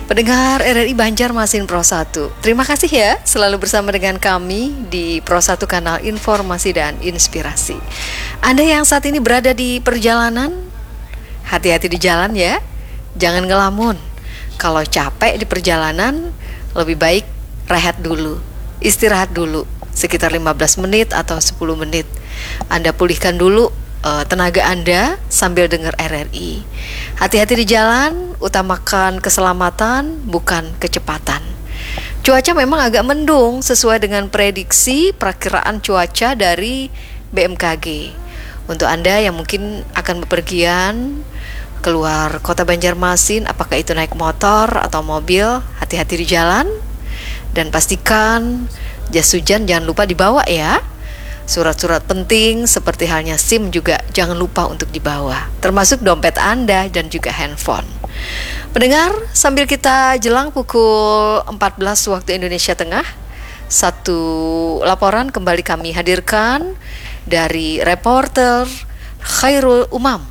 Pendengar RRI Banjarmasin Pro 1, terima kasih ya selalu bersama dengan kami di Pro 1 Kanal Informasi dan Inspirasi. Anda yang saat ini berada di perjalanan, hati-hati di jalan ya, jangan ngelamun. Kalau capek di perjalanan, lebih baik rehat dulu, istirahat dulu, sekitar 15 menit atau 10 menit. Anda pulihkan dulu tenaga Anda sambil dengar RRI. Hati-hati di jalan, utamakan keselamatan bukan kecepatan. Cuaca memang agak mendung sesuai dengan prediksi perakiraan cuaca dari BMKG. Untuk Anda yang mungkin akan bepergian keluar kota Banjarmasin, apakah itu naik motor atau mobil, hati-hati di jalan dan pastikan jas hujan jangan lupa dibawa ya. Surat-surat penting seperti halnya SIM juga jangan lupa untuk dibawa, termasuk dompet Anda dan juga handphone. Pendengar, sambil kita jelang pukul 14 waktu Indonesia Tengah, satu laporan kembali kami hadirkan dari reporter Khairul Umam.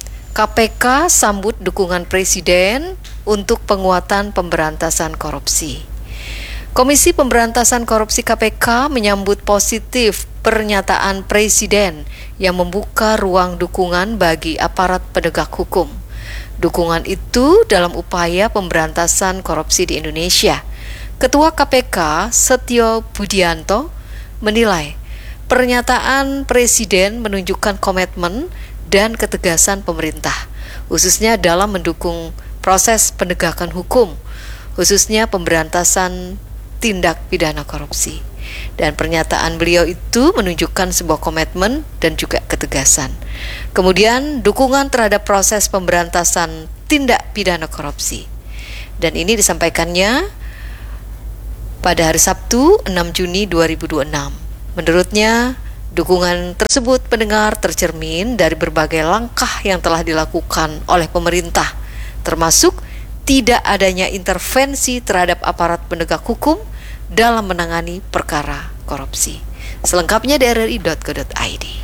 KPK sambut dukungan Presiden untuk penguatan pemberantasan korupsi. Komisi Pemberantasan Korupsi KPK menyambut positif pernyataan Presiden yang membuka ruang dukungan bagi aparat penegak hukum. Dukungan itu dalam upaya pemberantasan korupsi di Indonesia. Ketua KPK Setio Budianto menilai pernyataan Presiden menunjukkan komitmen dan ketegasan pemerintah, khususnya dalam mendukung proses penegakan hukum, khususnya pemberantasan tindak pidana korupsi. Dan pernyataan beliau itu menunjukkan sebuah komitmen dan juga ketegasan. Kemudian dukungan terhadap proses pemberantasan tindak pidana korupsi. Dan ini disampaikannya pada hari Sabtu 6 Juni 2026. Menurutnya, dukungan tersebut pendengar tercermin dari berbagai langkah yang telah dilakukan oleh pemerintah, termasuk tidak adanya intervensi terhadap aparat penegak hukum dalam menangani perkara korupsi. Selengkapnya di rri.co.id.